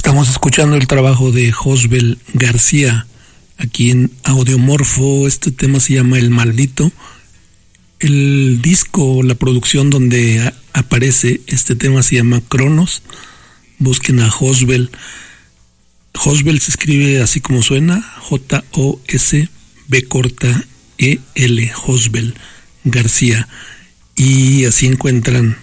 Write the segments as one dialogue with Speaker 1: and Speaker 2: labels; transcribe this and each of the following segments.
Speaker 1: Estamos escuchando el trabajo de Josbel García aquí en Audiomorfo. Este tema se llama El Maldito. El disco, la producción donde aparece este tema se llama Cronos. Busquen a Josbel. Josbel se escribe así como suena, Josbel, Josbel García. Y así encuentran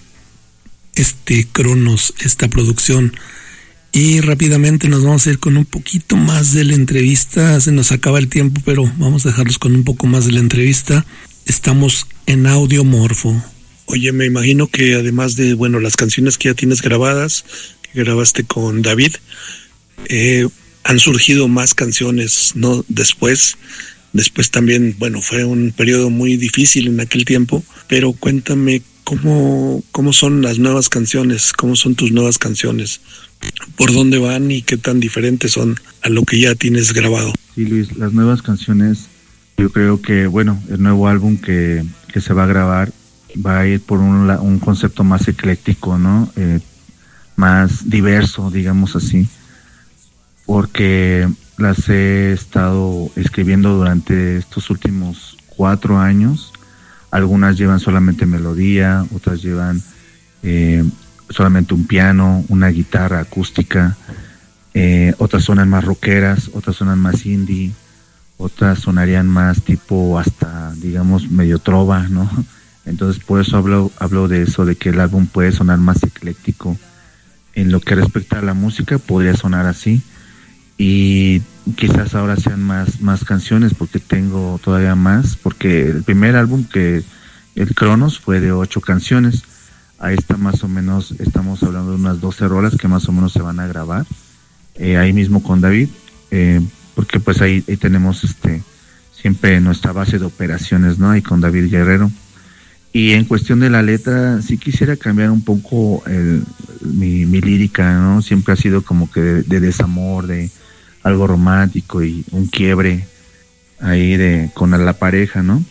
Speaker 1: Cronos, esta producción. Y rápidamente nos vamos a ir con un poquito más de la entrevista. Se nos acaba el tiempo, pero vamos a dejarlos con un poco más de la entrevista. Estamos en Audiomorfo.
Speaker 2: Oye, me imagino que además de, las canciones que ya tienes grabadas, que grabaste con David, han surgido más canciones, ¿no? Después también, fue un periodo muy difícil en aquel tiempo, pero cuéntame cómo son las nuevas canciones, cómo son tus nuevas canciones, por dónde van y qué tan diferentes son a lo que ya tienes grabado.
Speaker 3: Sí, Luis, las nuevas canciones, yo creo que, el nuevo álbum que se va a grabar va a ir por un concepto más ecléctico, ¿no? Más diverso, digamos así, porque las he estado escribiendo durante estos últimos 4 años. Algunas llevan solamente melodía, otras llevan solamente un piano, una guitarra acústica, otras suenan más rockeras, otras suenan más indie, otras sonarían más tipo hasta, digamos, medio trova, ¿no? Entonces por eso hablo de eso, de que el álbum puede sonar más ecléctico. En lo que respecta a la música, podría sonar así, y quizás ahora sean más canciones, porque tengo todavía más, porque el primer álbum, el Cronos, fue de 8 canciones. Ahí está más o menos, estamos hablando de unas 12 rolas que más o menos se van a grabar, ahí mismo con David, porque pues ahí tenemos siempre nuestra base de operaciones, ¿no? Ahí con David Guerrero. Y en cuestión de la letra, sí quisiera cambiar un poco mi lírica, ¿no? Siempre ha sido como que de desamor, de algo romántico y un quiebre ahí con la pareja, ¿no?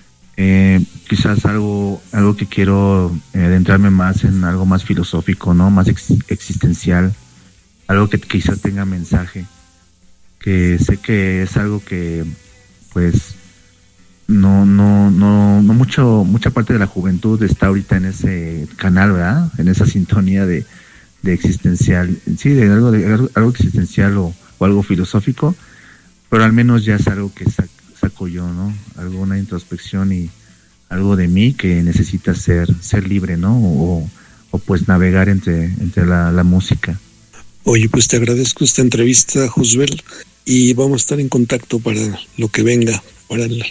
Speaker 3: Quizás algo que quiero adentrarme más en algo más filosófico, ¿no? Más existencial, algo que quizás tenga mensaje, que sé que es algo que pues no mucha parte de la juventud está ahorita en ese canal, ¿verdad? En esa sintonía de existencial, sí, de algo existencial o algo filosófico, pero al menos ya es algo que saco yo, ¿no? Alguna introspección y algo de mí que necesita ser libre, ¿no? O pues navegar entre la música.
Speaker 2: Oye, pues te agradezco esta entrevista, Josbel, y vamos a estar en contacto para lo que venga, para el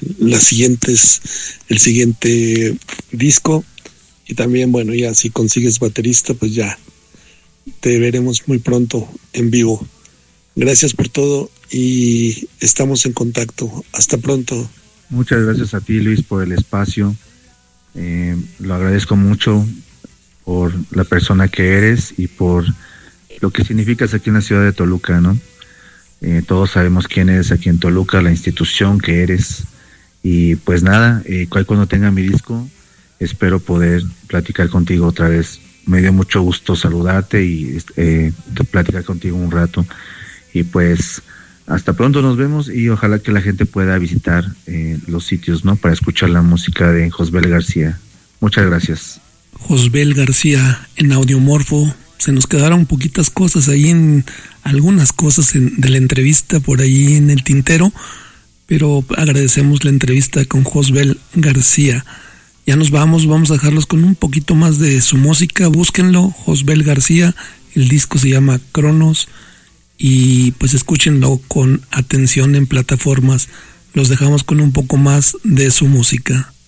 Speaker 2: siguiente disco, y también, ya si consigues baterista, pues ya te veremos muy pronto en vivo. Gracias por todo y estamos en contacto. Hasta pronto.
Speaker 3: Muchas gracias a ti, Luis, por el espacio. Lo agradezco mucho por la persona que eres y por lo que significas aquí en la ciudad de Toluca, ¿no? Todos sabemos quién eres aquí en Toluca, la institución que eres. Y pues nada, cuando tenga mi disco, espero poder platicar contigo otra vez. Me dio mucho gusto saludarte y platicar contigo un rato. Y pues hasta pronto, nos vemos, y ojalá que la gente pueda visitar los sitios, ¿no? Para escuchar la música de Josbel García. Muchas gracias.
Speaker 1: Josbel García en Audiomorfo. Se nos quedaron poquitas cosas ahí, en algunas cosas de la entrevista por ahí en el tintero, pero agradecemos la entrevista con Josbel García. Ya nos vamos a dejarlos con un poquito más de su música. Búsquenlo, Josbel García, el disco se llama Cronos, y pues escúchenlo con atención en plataformas. Los dejamos con un poco más de su música.